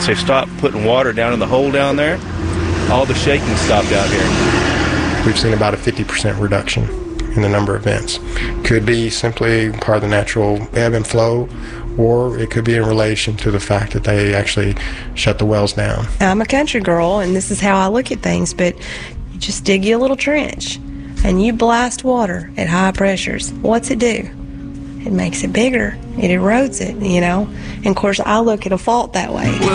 once they stopped putting water down in the hole down there, all the shaking stopped out here. We've seen about a 50% reduction in the number of vents. Could be simply part of the natural ebb and flow, or it could be in relation to the fact that they actually shut the wells down. I'm a country girl, and this is how I look at things, but you just dig you a little trench, and you blast water at high pressures. What's it do? It makes it bigger. It erodes it, And of course, I look at a fault that way.